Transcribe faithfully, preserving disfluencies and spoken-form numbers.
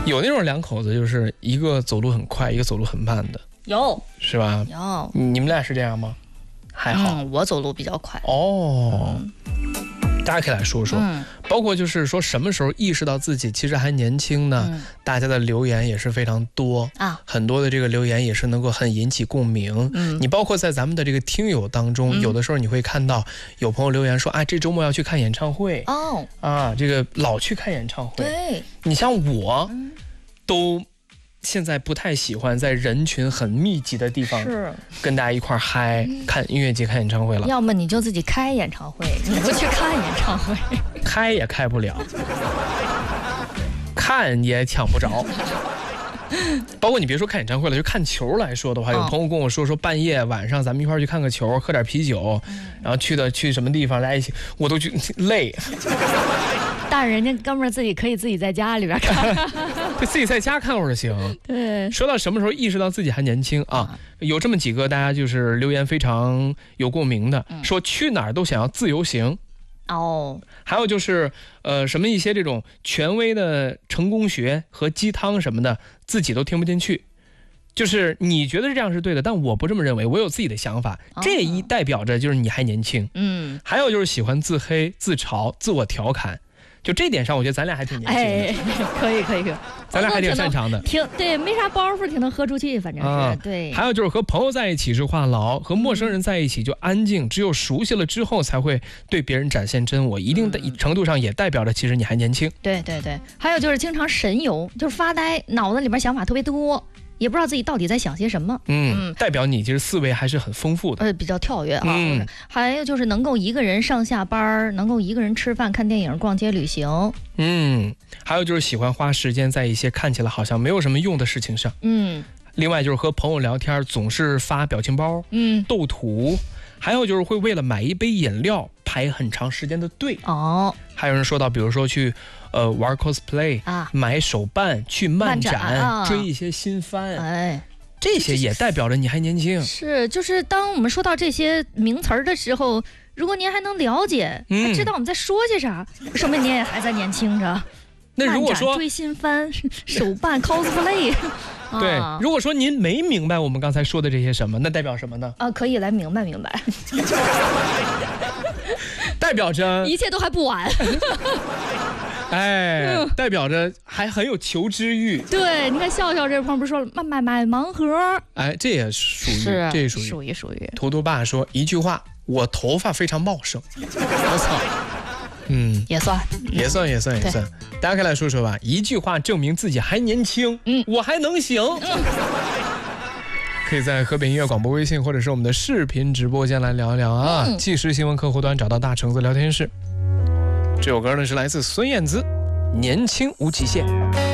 有那种两口子，就是一个走路很快，一个走路很慢的， 有是吧？ 有， 你们俩是这样吗？还好， 嗯、我走路比较快。 哦。 嗯大家可以来说说， 嗯、 包括就是说什么时候意识到自己其实还年轻呢？ 嗯、 大家的留言也是非常多啊， 很多的这个留言也是能够很引起共鸣。 嗯， 你包括在咱们的这个听友当中， 嗯、 有的时候你会看到有朋友留言说啊，这周末要去看演唱会哦， 啊，这个老去看演唱会。 对， 你像我， 嗯、 都。现在不太喜欢在人群很密集的地方跟大家一块嗨、嗯、看音乐节看演唱会了。 要么你就自己开演唱会，你不去看演唱会， 开也开不了，看也抢不着。包括你别说看演唱会了，就看球来说的话，有朋友跟我说说半夜晚上咱们一块去看个球，喝点啤酒，然后去的去什么地方来一起，我都觉得累。 但人家哥们儿自己可以自己在家里边看， 对，自己在家看会儿行。 对， 说到什么时候意识到自己还年轻啊？有这么几个大家就是留言非常有共鸣的，嗯、说去哪儿都想要自由行。 哦， 还有就是呃什么一些这种权威的成功学和鸡汤什么的，自己都听不进去。就是你觉得这样是对的，但我不这么认为，我有自己的想法。哦、这一代表着就是你还年轻。嗯，还有就是喜欢自黑、自嘲、自我调侃。就这点上，我觉得咱俩还挺年轻的。 哎，可以可以可以， 咱俩还挺擅长的。 挺对，没啥包袱，挺能喝出去，反正是、啊、对。 还有就是和朋友在一起是话痨，和陌生人在一起就安静，嗯、只有熟悉了之后才会对别人展现真我。一定的程度上也代表着其实你还年轻。 对对对，还有就是经常神游，就是发呆，脑子里边想法特别多。也不知道自己到底在想些什么， 嗯，嗯代表你其实思维还是很丰富的， 呃，比较跳跃啊。 嗯， 还有就是能够一个人上下班，能够一个人吃饭、看电影、逛街、旅行。 嗯，还有就是喜欢花时间在一些看起来好像没有什么用的事情上。 嗯， 另外就是和朋友聊天，总是发表情包，嗯，斗图。还有就是会为了买一杯饮料排很长时间的队哦。 还有人说到，比如说去呃玩 cosplay 啊， 买手办，去漫展， 漫展啊、 追一些新番， 哎， 这些也代表着你还年轻。 是，就是当我们说到这些名词儿的时候，如果您还能了解，嗯、还知道我们在说些啥，说明您也还在年轻着。 那如果说追新番、手办、cosplay， 对，如果说您没明白我们刚才说的这些什么，那代表什么呢？ 啊，可以来明白明白。 代表着一切都还不晚。 哎，嗯、代表着还很有求知欲。 对，你看笑笑这朋友不是说了，买买买盲盒， 哎，这也属于，这也属于属于属于。 图图爸说一句话，我头发非常茂盛。我操。嗯， 也算， 也算，也算，也算。大家可以来说说吧，一句话证明自己还年轻，嗯，我还能行。嗯、可以在河北音乐广播微信或者是我们的视频直播间来聊一聊啊。嗯、即时新闻客户端找到大橙子聊天室。这首歌呢是来自孙燕姿，《年轻无极限》。